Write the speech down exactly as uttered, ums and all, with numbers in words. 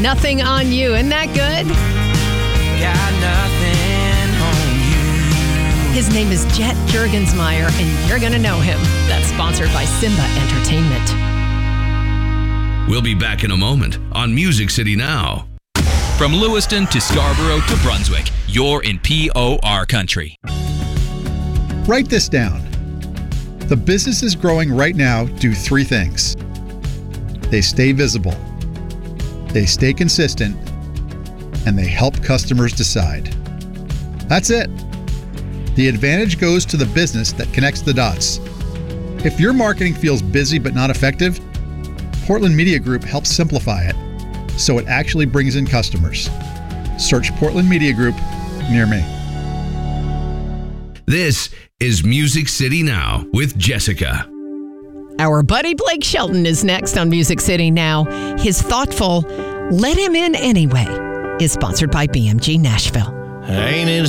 Nothing on You. Isn't that good? Got nothing on you. His name is Jet Juergensmeyer, and you're going to know him. That's sponsored by Simba Entertainment. We'll be back in a moment on Music City Now. From Lewiston to Scarborough to Brunswick, you're in P O R country. Write this down. The businesses growing right now do three things. They stay visible, they stay consistent, and they help customers decide. That's it. The advantage goes to the business that connects the dots. If your marketing feels busy but not effective, Portland Media Group helps simplify it so it actually brings in customers. Search Portland Media Group near me. This is Music City Now with Jessica. Our buddy Blake Shelton is next on Music City Now. His thoughtful "Let Him In Anyway" is sponsored by B M G Nashville. Ain't it